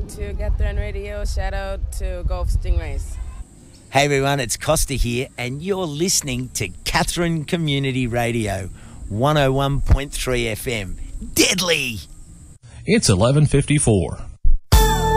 to Catherine Radio. Shout out to Gulf Stingrays. Hey everyone, it's Costa here, and you're listening to Catherine Community Radio, 101.3 FM. Deadly! It's 11:54.